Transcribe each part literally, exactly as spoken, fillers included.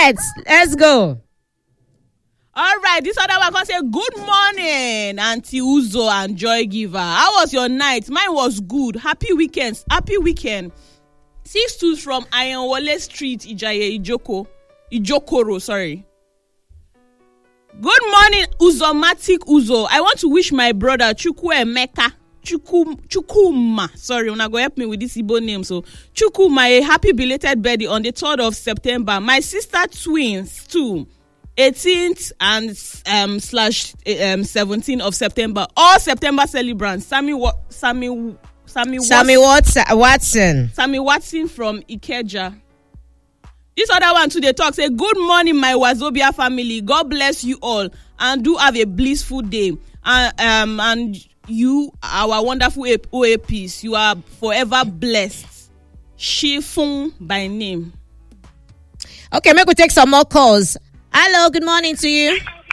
set. Let's go. All right, this other one can say, good morning, Auntie Uzo and Joy Giver. How was your night? Mine was good. Happy weekends. Happy weekend. Six twos from Ayanwole Street, Ijaye, Ijoko. Ijokoro, sorry. Good morning, Uzomatic Uzo. I want to wish my brother Chukwu Emeka, Chukum, Chukuma, sorry, when I go help me with this Igbo name. So, Chukuma, a happy belated birthday on the third of September. My sister twins, too. eighteenth and um slash um seventeenth of September. All September celebrants. Sammy Sammy Sammy Sammy Watson Watson. Sammy Watson from Ikeja. This other one today talk say, good morning, my Wazobia family. God bless you all and do have a blissful day. And um and you, our wonderful O A Ps, you are forever blessed. Shifun by name. Okay, make we take some more calls. Hello, good morning to you.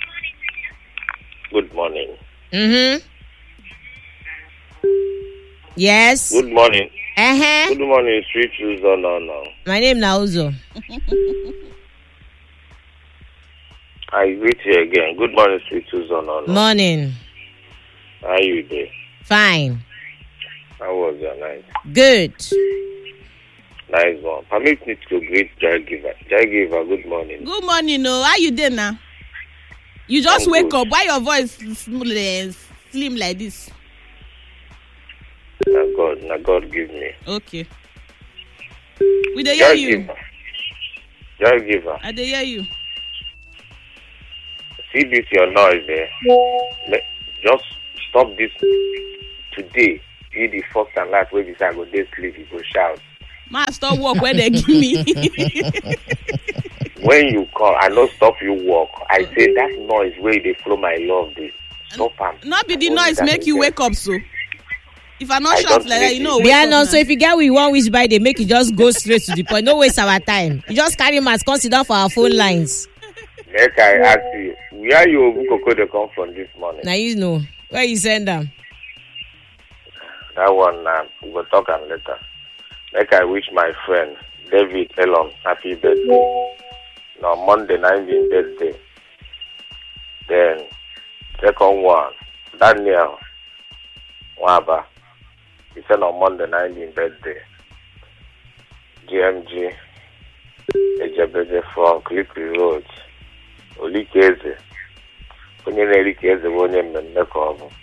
Good morning. Mm-hmm. Yes. Good morning. Uh-huh. Good morning, Street Uzo. No, no. My name is Uzo. I greet you again. Good morning, Street Uzo. No, no. Morning. How are you doing? Fine. How was your night? Good. Nice one. Permit me to greet Joy Giver. Joy Giver, good morning. Good morning, no. How you doing now? You just I'm wake good. up. Why your voice slim, slim like this? Na God, na God give me. Okay. We dey hear Joy you. Giver. Joy Giver. I dey hear you. See this your noise there. Le- Just stop this today. Be the first and last way this I go dey sleep, you go shout. Man, stop work where they give me. When you come, I no stop you walk. I say that noise where they flow my love this. Stop am. Not be the Only noise that make is you there. wake up so. If I not I shout don't like that, make you know. it. wake Yeah, up no, now. so if you get we want which by they make you just go straight to the point. No waste our time. You just carry mask, come sit down for our phone lines. Make I ask you, where you Coco they come from this morning? Now you know. Where you send them? That one uh, we will talk on later. Make I wish my friend David Elon happy birthday. Now Monday night his birthday. Then second one, Daniel Waba. He said on Monday night his birthday. G M G Ejebede from Clippy Road. Olikeze. Onye na-erikeze bụ onye mmemme ka ọ bụ.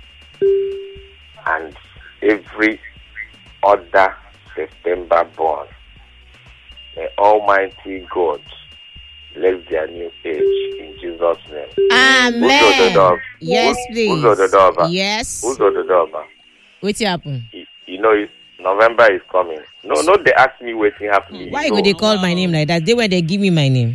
And every other September born, may Almighty God bless their new age in Jesus' name. Amen. Uzo the dog. Yes, Who- please. Uzo the dog. Yes. Uzo the dog. What happen? You, you know, it, November is coming. No, no, they ask me what's happening. Why you would know. they call my name like that? They were they give me my name.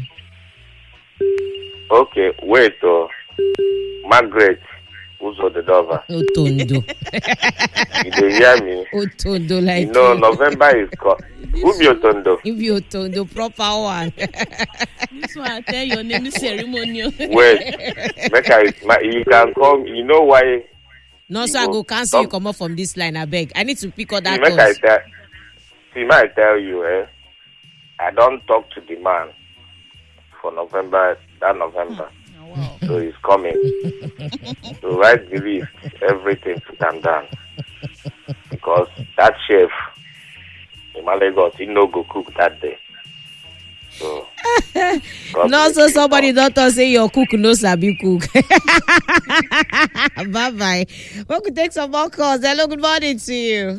Okay, wait, oh. Margaret Uzo the dog. Otondo. You dey hear me? Otondo like You know, November is coming. Who be Otondo? If you Otondo proper one. This one I tell your name is ceremonial. Wait, make I, my, you can come. You know why? No, so I go cancel you come up from this line. I beg. I need to pick up See, that make I calls. tell, see, make I tell you, eh? I don't talk to the man for November, that November. Oh, wow. So he's coming. So write the list, everything to come down. Because that chef in Lagos, he no go cook that day. So, God No, bless so you. somebody don't talk say your cook no sabi cook. Bye bye. We could take some more calls. Hello, good morning to you.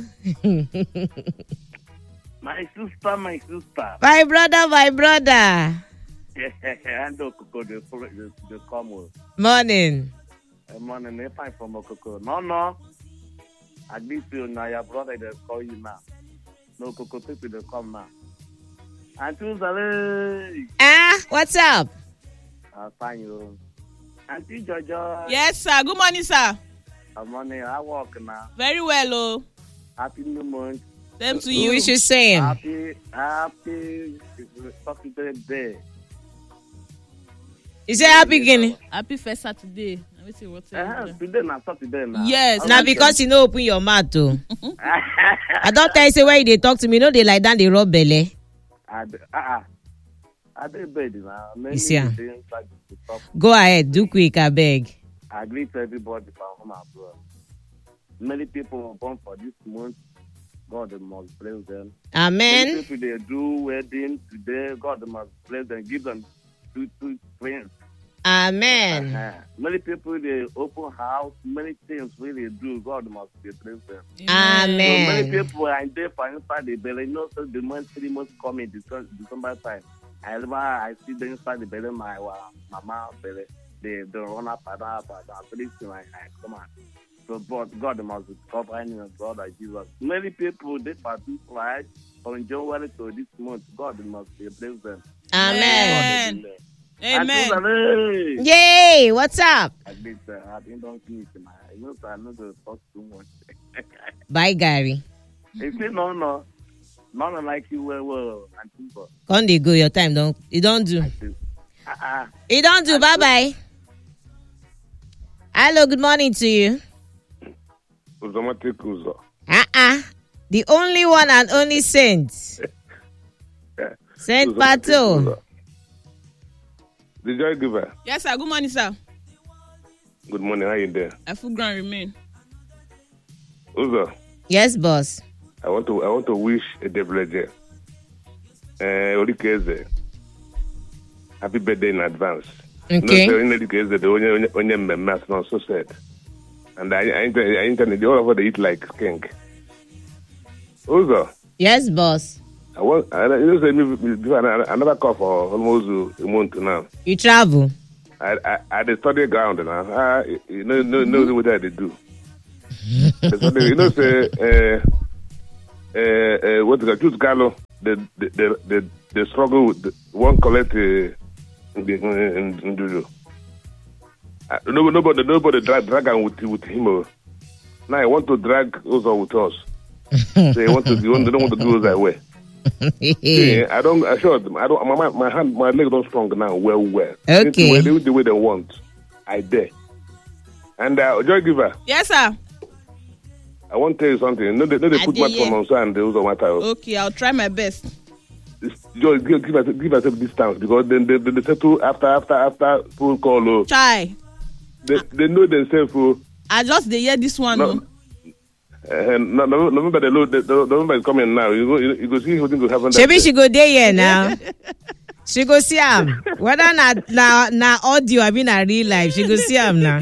My sister, my sister. My brother, my brother. And Okoko, the the the come. Morning. Morning, if I'm from Okoko. No, no. At least you now, your brother they call you now. No, Okoko people they come now. And Tuesday, Ah, what's up? I'll find you. Auntie Jojo. Yes, sir. Good morning, sir. Good morning. I walk now. Very well, oh. Happy New Month. Same to Who you. is she saying? Happy, happy Saturday day. You say happy beginning? Happy first Saturday. Let me see what's Uh, today now, Saturday now. Yes. Now because you know open your mouth too. I don't tell you say why they talk to me. No, they lie down, they rub belly. I, uh, uh, I did bed now. Many You see, ah. things like to stop. Go ahead, do quick, I beg. I agree to everybody from home abroad. Many people were born for this month. God must bless them. Many Amen. people they do wedding today. God must bless them. Give them two two friends. Amen. Uh-huh. Many people they open house. Many things really do. God must bless them. So many Amen. people are there for inside the belly. You know, so the month three months coming December, December time. I remember I see them inside the belly. My uh, mama belly. They they run up and up and up. Pretty soon I, I come out. So but God must cover any of God like Jesus. Many people they participate from January to this month. God must bless them. Amen. Amen. And Amen. Susan, Yay, what's up? I did uh, I didn't don't finish my I know I know the talk too much. Bye, Gary. They say no no. No no like you well well and people. Come dey go, your time don't it don't do. Uh-uh. It don't do. Bye bye. Hello, good morning to you. Automatic Uzo. Uh-uh. The only one and only saint. Saint Pato. The joy giver. Yes, sir. Good morning, sir. Good morning. How you there? I full ground remain. Uzo, Yes, boss. I want to I want to wish a Debleje. Uh, Orikeze. Happy birthday in advance. Okay. No, so Orikeze, the only only member not so sad. And I I I internet all over they eat like skink. Uzo, Yes, boss. I want I you know say me before I never call for almost a month now. You travel. I I I dey study ground now. Ah, you know no no what I dey do. Dey study, you know say uh uh uh what the Jude Gallo the the the the, the struggle with the, one collect uh, in the in, in Juju. Uh, nobody nobody nobody drag drag am with with him. Oh. Now I want to drag also with us. So I want to you want they don't want to do that way. Yeah, I don't. I sure. I don't. My my hand, my leg don't strong now. Well, well. Okay. They do the way they want. I dare. And uh, Joy Giver, Yes, sir. I want to tell you something. No, they, no, they I put did, back yeah. from on and they also matter. Okay, I'll try my best. Joy, give give us give us a distance because then they, they, they settle after after after full call. Oh, Try. they they know themselves. Oh, I just dey hear this one. no. No. Uh, no, no, November the load. The, the November is coming now. You go, you, you go see what's going to happen. that Maybe day. she go there here now. She go see him. Whether na na na audio or be na real life, she go see him now.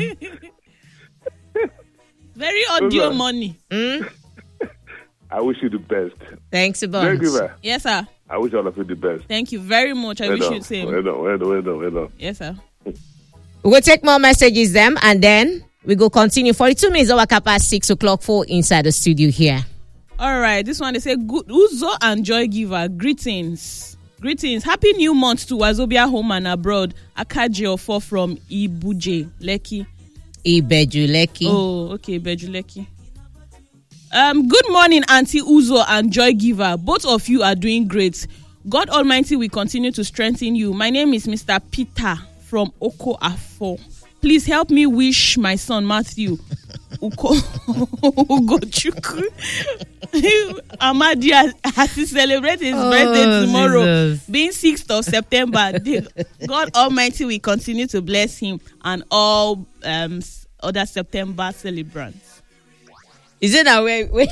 Very audio Okay. money. Mm? I wish you the best. Thanks a Joy bunch. Giver, Yes, sir. I wish all of you the best. Thank you very much. I Well wish done. you the same. Well done. Well done. Well done. Well done. Yes, sir. We'll take more messages them and then we go continue. forty-two minutes over past six o'clock for inside the studio here. All right. This one they say good Uzo and Joy Giver. Greetings. Greetings. Happy new month to Wazobia home and abroad. Akaji Ofo from Ibuje, Lekki. Ibejuleki. Oh, okay, Bejuleki. Um, good morning, Auntie Uzo and Joy Giver. Both of you are doing great. God Almighty will continue to strengthen you. My name is Mister Peter from Oko Afo. Please help me wish my son Matthew Uko Ugochukwu Amadi as, as he celebrates his Oh, birthday tomorrow, Jesus. being sixth of September. The- God Almighty will continue to bless him and all um, s- other September celebrants. Is it now where where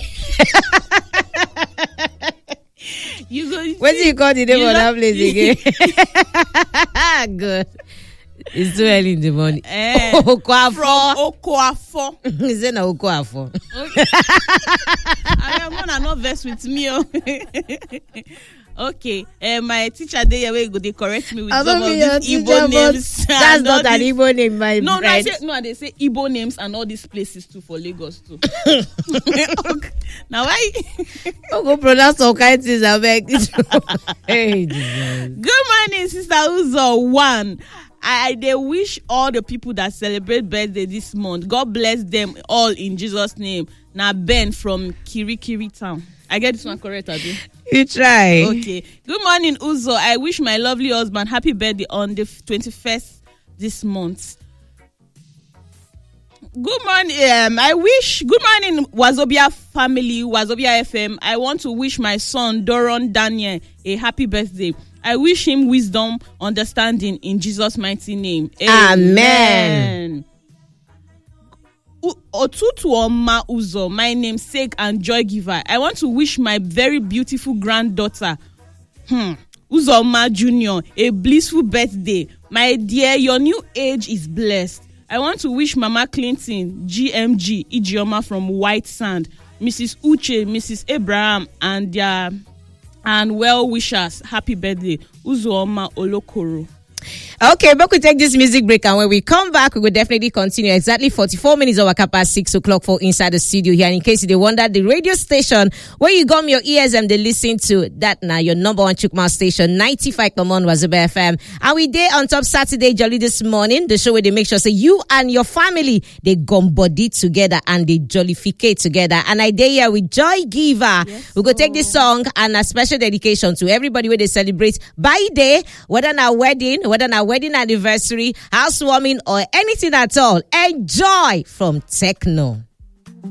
You go. what do you call the name You of that know- place again? Good. It's too early in the morning. Eh, Okoafo. from Oko Afo. Is it na Okoafo? I am gonna not vex with me. Oh. Okay, uh, my teacher there where go they correct me with I some don't of be your these teacher, Igbo but names. that's and all not an these- Igbo name, my No, no, I friend. say no. They say Igbo names and all these places too for Lagos too. Okay. Now why? Don't go pronounce all kinds of things. I beg. Hey, Jesus. Good morning, Sister Uzo. One, I they wish all the people that celebrate birthday this month. God bless them all in Jesus' name. Now Ben from Kirikiri town. I get this one correct, Abi? You try. Okay. Good morning, Uzo. I wish my lovely husband happy birthday on the twenty-first this month. Good morning. Um, I wish. Good morning, Wazobia family, Wazobia F M. I want to wish my son Doron Daniel a happy birthday. I wish him wisdom, understanding in Jesus' mighty name. Amen. Otutu Oma Uzo, my namesake and joy giver. I want to wish my very beautiful granddaughter, hmm, Uzoma Junior, a blissful birthday. My dear, your new age is blessed. I want to wish Mama Clinton, G M G, Ijeoma from White Sand, Missus Uche, Missus Abraham, and their and well wishers happy birthday. Uzoma Olokoro. Okay, but we take this music break, and when we come back, we will definitely continue. Exactly forty-four minutes over past six o'clock for inside the studio here. And in case you wonder, the radio station where you gum your ears and they listen to that now, your number one Chukma station, ninety-five point one Wazobia F M. And we day on top Saturday jolly this morning, the show where they make sure say you and your family they gum body together and they jollificate together. And I day here with Joy Giver. Yes, we go take this song and a special dedication to everybody where they celebrate by day, whether now wedding, whether now wedding anniversary, housewarming, or anything at all. Enjoy from Techno.